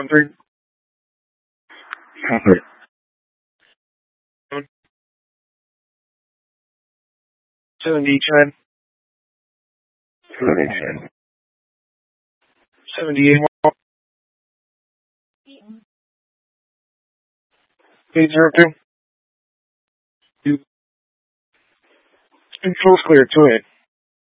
613. Copy. 7010. 7010. 78 802. Control's clear. 2-8.